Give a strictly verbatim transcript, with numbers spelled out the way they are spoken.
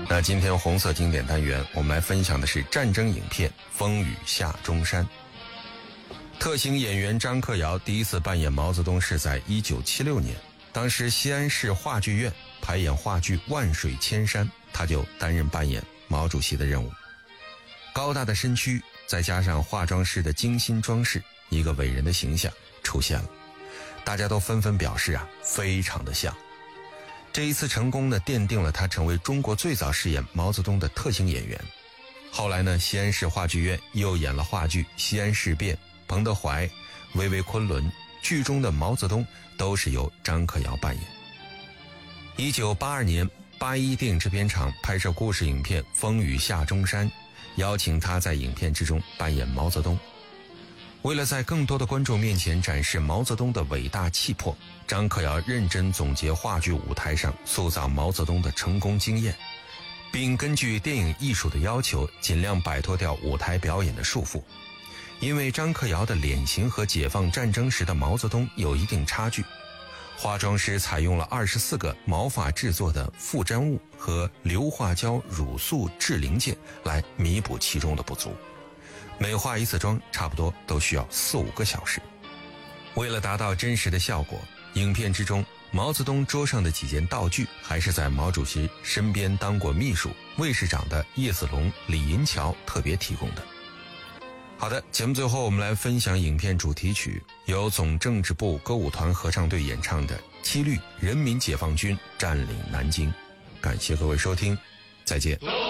那今天红色经典单元，我们来分享的是战争影片《风雨下中山》。特型演员张克尧第一次扮演毛泽东是在一九七六年，当时西安市话剧院排演话剧《万水千山》，他就担任扮演毛主席的任务。高大的身躯再加上化妆师的精心装饰，一个伟人的形象出现了，大家都纷纷表示啊，非常的像。这一次成功呢，奠定了他成为中国最早饰演毛泽东的特型演员。后来呢，西安市话剧院又演了话剧《西安事变》，彭德怀、巍巍昆仑，剧中的毛泽东都是由张克尧扮演。一九八二年，八一电影制片厂拍摄故事影片《风雨下中山》，邀请他在影片之中扮演毛泽东。为了在更多的观众面前展示毛泽东的伟大气魄，张克尧认真总结话剧舞台上塑造毛泽东的成功经验，并根据电影艺术的要求，尽量摆脱掉舞台表演的束缚。因为张克尧的脸型和解放战争时的毛泽东有一定差距，化妆师采用了二十四个毛发制作的复粘物和硫化胶乳素制零件来弥补其中的不足。每化一次妆差不多都需要四五个小时。为了达到真实的效果，影片之中毛泽东桌上的几件道具还是在毛主席身边当过秘书、卫士长的叶子龙、李银桥特别提供的。好的，节目最后我们来分享影片主题曲，由总政治部歌舞团合唱队演唱的《七律人民解放军占领南京》。感谢各位收听，再见。